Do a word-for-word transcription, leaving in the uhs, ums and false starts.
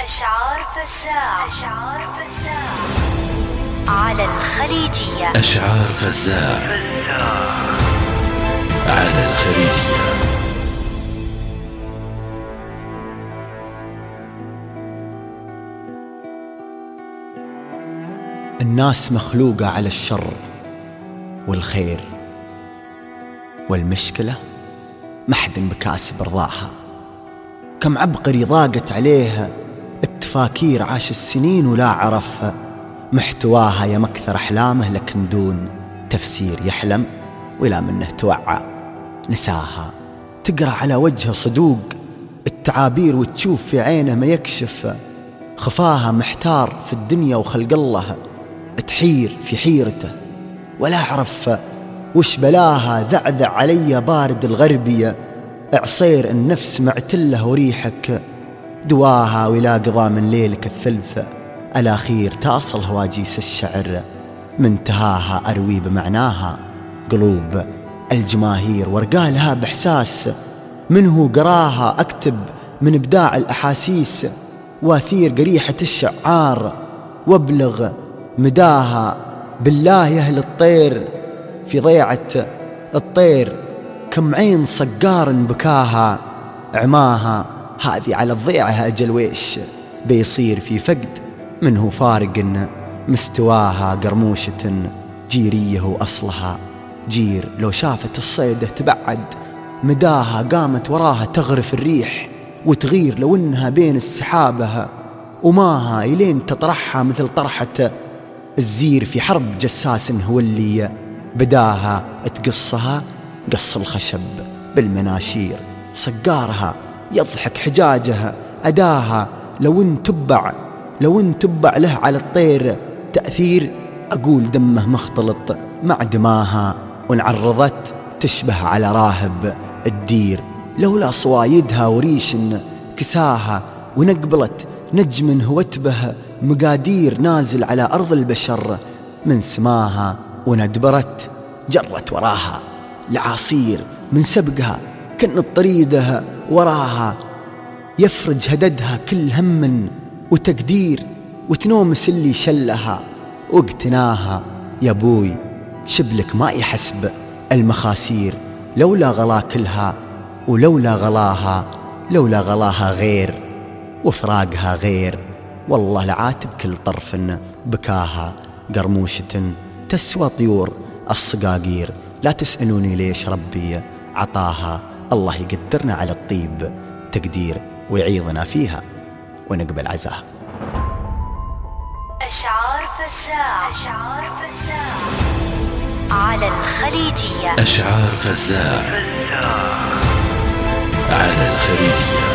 أشعار فزاع على الخليجية. أشعار فزاع على الخليجية. الناس مخلوقة على الشر والخير، والمشكلة ما حد بكاسب رضاها. كم عبقري ضاقت عليها التفاكير، عاش السنين ولا عرف محتواها. يا مكثر أحلامه لكن دون تفسير يحلم ولا منه توعى نساها. تقرأ على وجهه صدوق التعابير وتشوف في عينه ما يكشف خفاها. محتار في الدنيا وخلق الله، تحير في حيرته ولا أعرف وش بلاها. ذعذع علي بارد الغربية، اعصير النفس معتله وريحك دواها. ولا قضى من ليلك الثلث الأخير تاصل هواجيس الشعر منتهاها. أروي بمعناها قلوب الجماهير وارقالها بإحساس منه قراها. أكتب من إبداع الأحاسيس واثير قريحة الشعار وابلغ مداها. بالله يا أهل الطير في ضيعة الطير، كم عين صقار بكاها عماها. هذه على الضيعة أجل ويش بيصير في فقد منه فارق مستواها. قرموشة جيريه وأصلها جير، لو شافت الصيدة تبعد مداها. قامت وراها تغرف الريح وتغير لو إنها بين السحابها وماها. إلين تطرحها مثل طرحة الزير في حرب جساس هو اللي بداها. تقصها قص الخشب بالمناشير، صقارها يضحك حجاجها أداها. لو ان تبع لو ان تبع له على الطير تأثير، أقول دمه مختلط مع دماها. وانعرضت تشبه على راهب الدير، لولا صوايدها وريش كساها. ونقبلت نجم هوتبه مقادير نازل على أرض البشر من سماها. وندبرت جرت وراها لعاصير من سبقها، كن الطريدها وراها يفرج هددها كل هم وتقدير. وتنومس اللي شلها واقتناها. يا بوي شبلك ما يحسب المخاسير، لولا غلا كلها ولولا غلاها. لولا غلاها غير وفراقها غير، والله لعاتب كل طرف بكاها. قرموشة تسوى طيور الصقاقير، لا تسألوني ليش ربي عطاها. الله يقدرنا على الطيب تقدير ويعيضنا فيها ونقبل عزاها. أشعار فزاع على الخليجية. أشعار فزاع على الخليجية.